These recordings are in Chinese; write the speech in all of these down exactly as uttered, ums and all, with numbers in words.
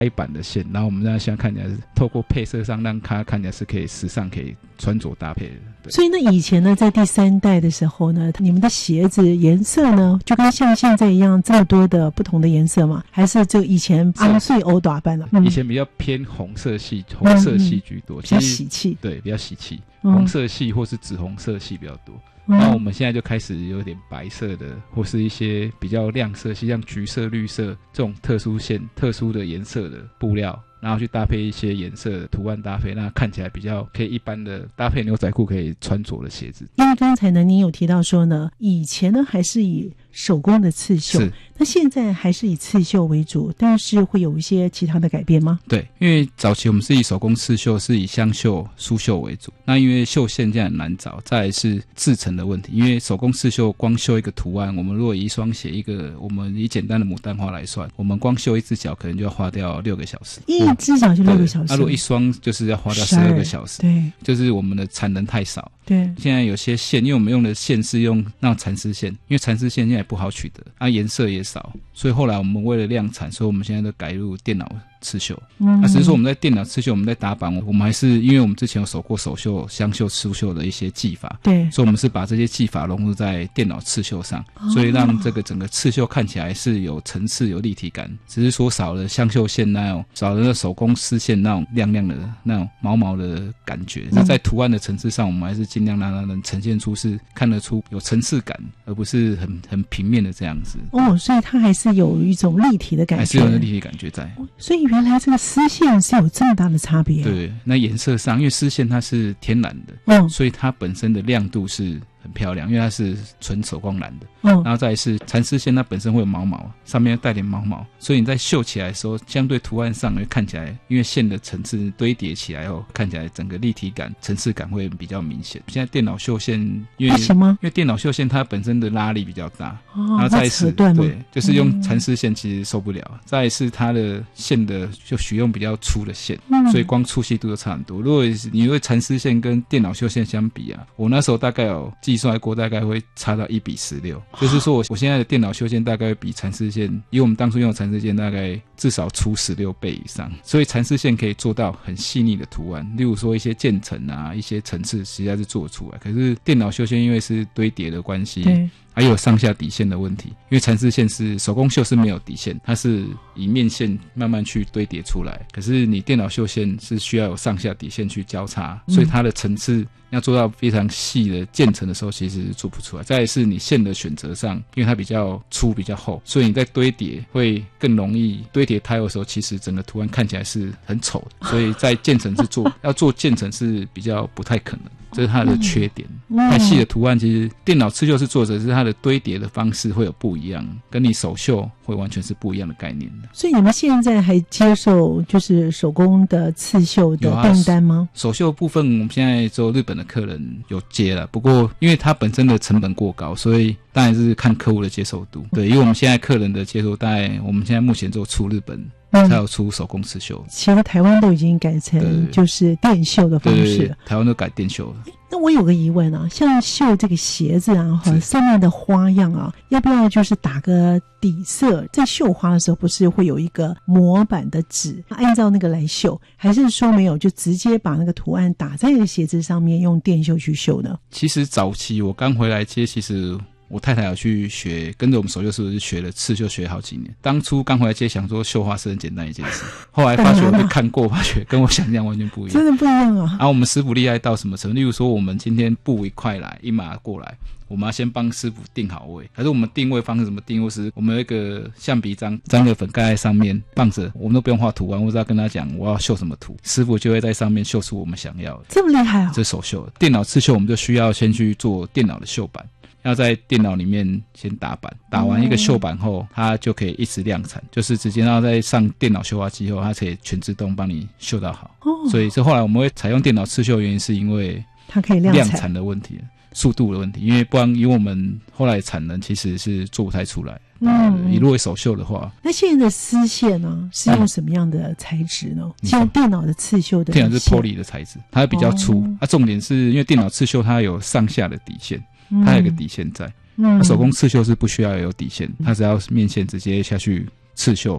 白板的线，然后我们现在看起来是透过配色上让它看起来是可以时尚可以穿着搭配的。 所以呢以前呢在第三代的时候呢，你们的鞋子颜色呢就跟像现在一样这么多的不同的颜色吗？还是就以前昂碎欧打扮了、 嗯、以前比较偏红色系红色系居多、嗯、 比较喜气， 对，比较喜气、嗯、红色系或是紫红色系比较多。然后我们现在就开始有点白色的或是一些比较亮色系，像橘色绿色这种特殊线特殊的颜色的布料，然后去搭配一些颜色的图案搭配，让它看起来比较可以一般的搭配牛仔裤可以穿着的鞋子。 因为刚才呢您有提到说呢以前呢还是以手工的刺绣，那现在还是以刺绣为主，但是会有一些其他的改变吗？ 对，因为早期我们是以手工刺绣，是以香绣苏绣为主，那因为绣线这样很难找，再来是制成的问题，因为手工刺绣光绣一个图案，我们如果一双鞋一个，我们以简单的牡丹花来算，我们光绣一只脚可能就要花掉六个小时， 一只脚就六个小时， 那、啊、如果一双就是要花掉十二个小时， 对， 就是我们的产能太少。 对， 现在有些线，因为我们用的线是用那种蚕丝线，因为蚕丝线现在不好取得，啊，颜色也少，所以后来我们为了量产，所以我们现在都改入电脑刺绣。嗯，啊，只是说我们在电脑刺绣，我们在打版，我们还是因为我们之前有手过手绣、香绣、苏绣的一些技法， 对， 所以我们是把这些技法融入在电脑刺绣上，所以让这个整个刺绣看起来是有层次、有立体感。只是说少了香绣线那种，少了那手工丝线那种亮亮的、那种毛毛的感觉。那、嗯、在图案的层次上，我们还是尽量让它能呈现出是看得出有层次感，而不是很很平面的这样子。 哦，所以它还是有一种立体的感觉， 还是有那立体感觉在。 哦，所以原来这个丝线是有这么大的差别、啊。 对，那颜色上，因为丝线它是天然的， 嗯， 所以它本身的亮度是很漂亮，因为它是纯手工染的。 嗯， 然后再来是蚕丝线，它本身会有毛毛，上面带点毛毛，所以你在绣起来的时候，相对图案上会看起来，因为线的层次堆叠起来后，看起来整个立体感、层次感会比较明显。现在电脑绣线，因为什么？ 因为电脑绣线它本身的拉力比较大， 哦， 然后再来是对， 就是用蚕丝线其实受不了。嗯、再来是它的线的就许用比较粗的线，嗯、所以光粗细度都差很多。如果你因为蚕丝线跟电脑绣线相比啊，我那时候大概有计算过，大概会差到一比十六，就是说我我现在的电脑绣线大概会比蚕丝线，以我们当初用的蚕丝线大概至少粗十六倍以上，所以蚕丝线可以做到很细腻的图案，例如说一些渐层啊，一些层次实在是做出来。可是电脑绣线因为是堆叠的关系，还有上下底线的问题，因为蚕丝线是手工绣是没有底线，它是以面线慢慢去堆叠出来，可是你电脑绣线是需要有上下底线去交叉，所以它的层次要做到非常细的渐层的时候其实是做不出来。再来是你线的选择上，因为它比较粗比较厚，所以你在堆叠会更容易堆叠胎的时候，其实整个图案看起来是很丑的，所以在渐层是做要做渐层是比较不太可能，这是它的缺点。太细的图案其实电脑刺绣是做着，是它的堆叠的方式会有不一样，跟你手绣会完全是不一样的概念的。 所以你们现在还接受就是手工的刺绣的订单吗？ 啊、手绣部分我们现在只有日本的客人有接了，不过因为它本身的成本过高，所以当然是看客户的接受度。对，因为我们现在客人的接受，大概我们现在目前只有出日本。嗯、才有出手工刺绣， 其实台湾都已经改成就是电绣的方式了， 对对对，台湾都改电绣了。 那我有个疑问啊，像绣这个鞋子啊，上面的花样啊，要不要就是打个底色？在绣花的时候，不是会有一个模板的纸，按照那个来绣，还是说没有，就直接把那个图案打在那个鞋子上面，用电绣去绣呢？ 其实早期我刚回来接，其实。我太太有去学，跟着我们手绣师傅学了刺绣，学好几年。当初刚回来接，想说绣花是很简单一件事，后来发觉我被看过，发觉跟我想象完全不一样， 真的不一样啊！ 然后我们师傅厉害到什么程度？例如说，我们今天布一块来，一码过来，我们要先帮师傅定好位。可是我们定位方式怎么定？或是我们有一个橡皮章，沾个粉盖在上面放着，我们都不用画图案，我只要跟他讲我要绣什么图，师傅就会在上面绣出我们想要的。 这么厉害啊！ 这手绣的，电脑刺绣我们就需要先去做电脑的绣板。要在电脑里面先打板，打完一个绣板后，它就可以一直量产，就是直接要在上电脑绣花机后，它可以全自动帮你绣到好。哦，所以这后来我们会采用电脑刺绣，原因是因为它可以量产的问题，速度的问题，因为不然以我们后来产能其实是做不太出来。嗯，你如果手绣的话， 那现在的丝线呢是用什么样的材质呢？现在电脑的刺绣的电脑是玻璃的材质，它比较粗。哦、啊，重点是因为电脑刺绣它有上下的底线。它有一个底线在，嗯、手工刺绣是不需要有底线，它只要面线直接下去刺绣，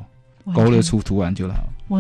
勾勒出图案就好。